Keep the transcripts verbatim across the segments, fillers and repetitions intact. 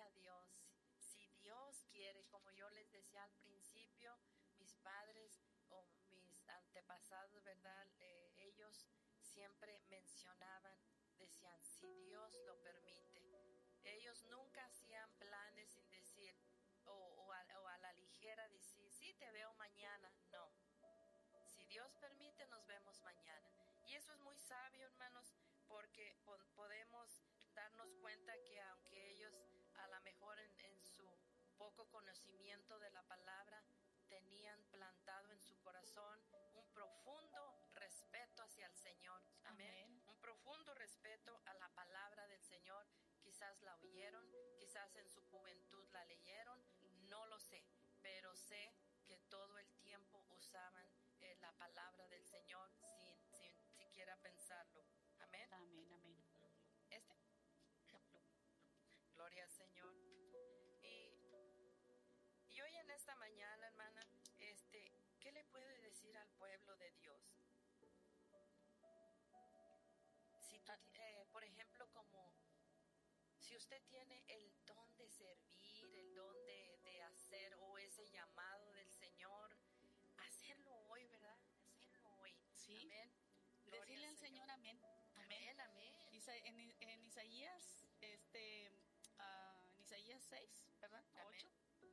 a Dios. Si Dios quiere, como yo les decía al principio, mis padres o mis antepasados, ¿verdad? Eh, ellos siempre mencionaban, decían, si Dios lo permite. Ellos nunca hacían planes sin decir, o, o, a, o a la ligera decir, sí, te veo mañana. No. Si Dios permite, nos vemos mañana. Y eso es muy sabio, hermanos, porque po- podemos darnos cuenta que aunque ellos a lo mejor en, en su poco conocimiento de la palabra tenían plantado en su corazón un profundo respeto hacia el Señor. Amén. Amén. Un profundo respeto a la palabra del Señor. Quizás la oyeron, quizás en su juventud la leyeron, no lo sé, pero sé que todo el tiempo usaban eh, la palabra del Señor sin, sin siquiera pensarlo. Amén. Amén, amén. Este ejemplo. Gloria al Señor. Y, y hoy en esta mañana, hermana, este, ¿qué le puede decir al pueblo de Dios? Si tú, eh, por ejemplo, como si usted tiene el don de servir, el don de, de hacer o ese llamado del Señor, hacerlo hoy, ¿verdad? Hacerlo hoy. Sí. Amén. Gloria Decirle al Señor, Señor amén. Amén, amén. Isa, en, en Isaías, este, uh, en Isaías seis, ¿verdad? ocho.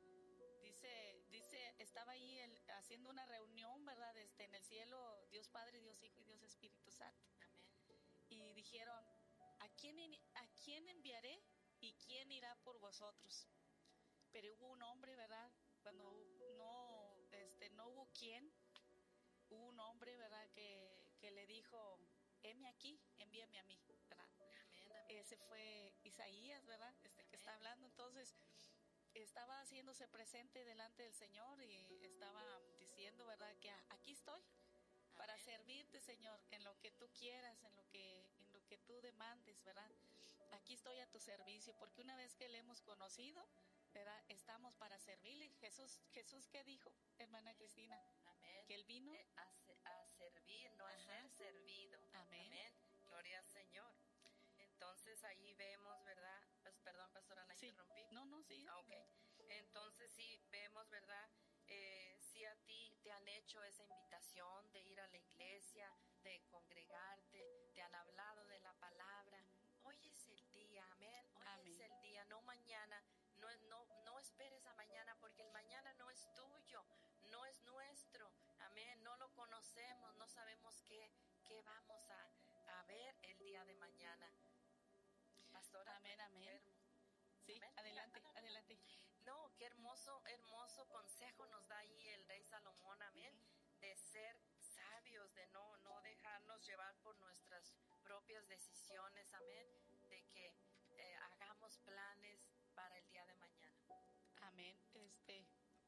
Dice, dice, estaba ahí el, haciendo una reunión, ¿verdad? Este, en el cielo, Dios Padre, Dios Hijo y Dios Espíritu Santo. Amén. Y dijeron, ¿a quién, ¿a quién enviaré y quién irá por vosotros? Pero hubo un hombre, ¿verdad? Cuando no, este, no hubo quién, hubo un hombre, ¿verdad? Que, que le dijo, heme aquí, envíame a mí, ¿verdad? Amén, amén. Ese fue Isaías, ¿verdad? Este amén. Que está hablando. Entonces, estaba haciéndose presente delante del Señor y estaba diciendo, ¿verdad? Que aquí estoy. Para Amén. Servirte, Señor, en lo que tú quieras, en lo que en lo que tú demandes, ¿verdad? Aquí estoy a tu servicio, porque una vez que le hemos conocido, ¿verdad? Estamos para servirle. Jesús, Jesús, ¿qué dijo, hermana Amén. Cristina? Amén. Que él vino eh, a, a servir, no Ajá. a ser servido. Amén. Amén. Gloria al Señor. Entonces ahí vemos, ¿verdad? Pues, perdón, pastora, la sí. interrumpí. No, no, sí. Ok. Entonces sí vemos, ¿verdad? Eh, si a ti te han hecho esa invitación de ir a la iglesia, de congregarte, te han hablado de la palabra, hoy es el día, amén, hoy amén. Es el día, no mañana, no, no, no esperes a mañana, porque el mañana no es tuyo, no es nuestro, amén, no lo conocemos, no sabemos qué, qué vamos a, a ver el día de mañana. Pastora, amén, amén. Sí, amén. adelante, Mira, adelante. No, qué hermoso, hermoso consejo nos da ahí el rey Salomón, amén, uh-huh. de ser sabios, de no, no dejarnos llevar por nuestras propias decisiones, amén, de que eh, hagamos planes para el día de mañana. Amén, este,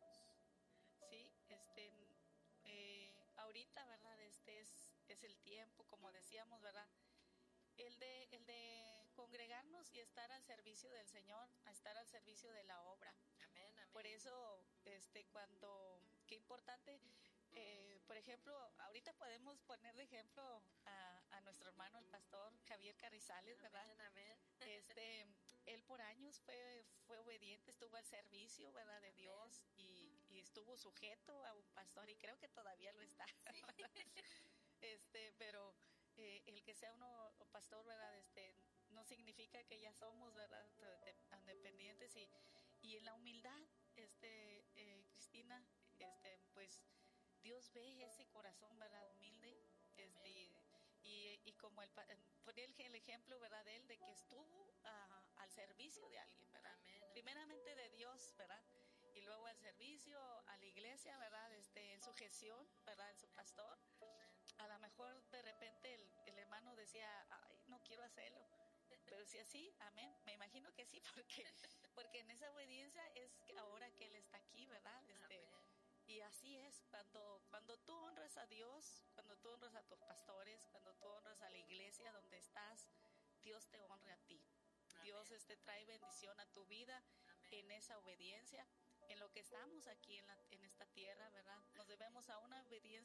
sí, este, eh, ahorita, ¿verdad? Este es, es el tiempo, como decíamos, ¿verdad? El de, el de congregarnos y estar al servicio del Señor, a estar al servicio de la obra. Amén, amén. Por eso, este, cuando, qué importante, eh, por ejemplo, ahorita podemos poner de ejemplo a, a nuestro hermano, el pastor Javier Carrizales, ¿verdad? Amén, amén. Este, él por años fue, fue obediente, estuvo al servicio, ¿verdad? De amén. Dios y, y estuvo sujeto a un pastor y creo que todavía lo está. Sí. Este, pero Eh, el que sea uno pastor, ¿verdad? Este, no significa que ya somos, ¿verdad? Independientes y, y en la humildad, este, eh, Cristina, este, pues Dios ve ese corazón, ¿verdad? Humilde, este, y, y como el, ponía el, el ejemplo, ¿verdad? De él, de que estuvo uh, al servicio de alguien, ¿verdad? Amén. Primeramente de Dios, ¿verdad? Y luego al servicio a la iglesia, ¿verdad? Este, en su gestión, ¿verdad? En su pastor. A lo mejor de repente el, el hermano decía, ay, no quiero hacerlo. Pero si así, amén. Me imagino que sí, porque, porque en esa obediencia es ahora que Él está aquí, ¿verdad? Este, y así es, cuando, cuando tú honras a Dios, cuando tú honras a tus pastores, cuando tú honras a la iglesia donde estás, Dios te honra a ti. Amén. Dios este, trae bendición a tu vida. Amén. En esa obediencia. En lo que estamos aquí en, la, en esta tierra, ¿verdad? Nos debemos a una obediencia